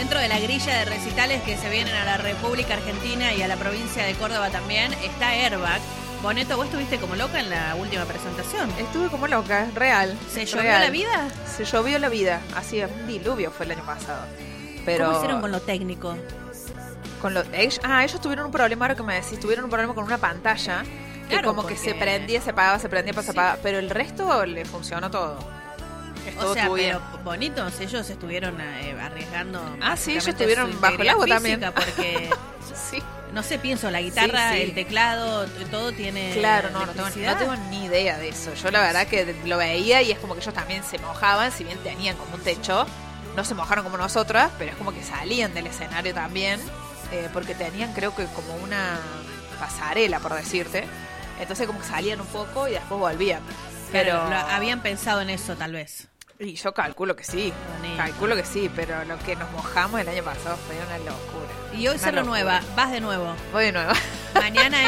dentro de la grilla de recitales que se vienen a la República Argentina y a la provincia de Córdoba también, está Airbag. Boneto, ¿vos estuviste como loca en la última presentación? Estuve como loca, real. ¿Se llovió la vida? Se llovió la vida. Así, un diluvio fue el año pasado. Pero ¿Cómo hicieron con lo técnico? Ellos tuvieron un problema, ahora que me decís, tuvieron un problema con una pantalla que Claro, como que se prendía, se apagaba, se prendía, se apagaba, pero el resto le funcionó todo. O sea, pero bonitos, ellos estuvieron arriesgando. Sí, ellos estuvieron bajo el agua también. Porque, sí. No sé, pienso, la guitarra, Sí. el teclado, todo tiene. Claro, no tengo ni idea de eso. Yo la verdad que lo veía y es como que ellos también se mojaban, si bien tenían como un techo, no se mojaron como nosotras, pero es como que salían del escenario también, porque tenían creo que como una pasarela, por decirte. Entonces como que salían un poco y después volvían. Pero habían pensado en eso, tal vez. Y yo calculo que sí, pero lo que nos mojamos el año pasado fue una locura. Y hoy Cerro Nueva, vas de nuevo. Voy de nuevo. Mañana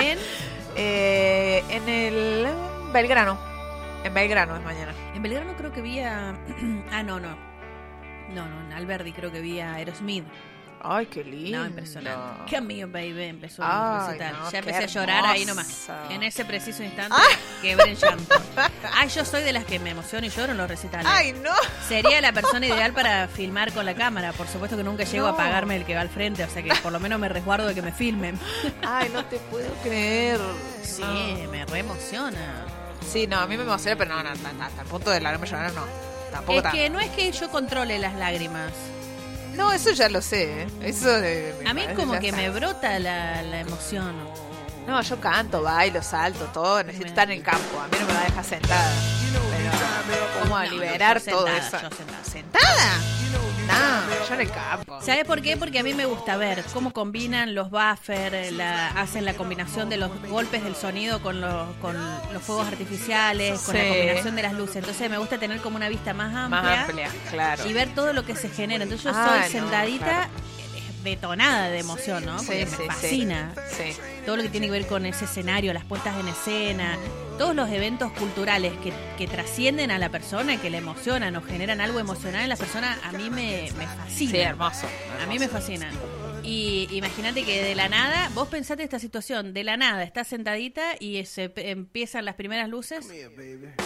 en el Belgrano. En Belgrano es mañana. En Belgrano creo que vi a... No, en Alberdi creo que vi a Aerosmith. Ay, qué lindo. No, impresionante. Qué amigo, baby, empezó a recitar. No, ya empecé a llorar hermoso. ahí nomás. En ese preciso instante quebré en llanto. Yo soy de las que me emociono y lloro en los recitales. Ay, no. Sería la persona ideal para filmar con la cámara. Por supuesto que nunca llego a apagarme el que va al frente, o sea que por lo menos me resguardo de que me filmen. Ay, no te puedo creer. Sí, me re emociona. Sí, no, a mí me emociona, pero no, hasta el punto de largarme a llorar, no. Tampoco es que no es que yo controle las lágrimas. No, eso ya lo sé, ¿eh? Eso a mí como que me brota la emoción. No, yo canto, bailo, salto, todo. Necesito estar en el campo. A mí no me va a dejar sentada. Pero como a liberar todo eso. ¿Sentada? No, yo en el campo. ¿Sabes por qué? Porque a mí me gusta ver cómo combinan los buffers, hacen la combinación de los golpes del sonido con los fuegos artificiales, con la combinación de las luces. Entonces me gusta tener como una vista más amplia. Más amplia, claro. Y ver todo lo que se genera. Entonces yo soy sentadita... Claro. Detonada de emoción, ¿no? Porque me fascina. Sí. Todo lo que tiene que ver con ese escenario, las puestas en escena, todos los eventos culturales que trascienden a la persona, que le emocionan o generan algo emocional en la persona, a mí me fascina. Sí, hermoso. A mí me fascina. Y imagínate que de la nada, vos pensate esta situación, de la nada, estás sentadita y empiezan las primeras luces.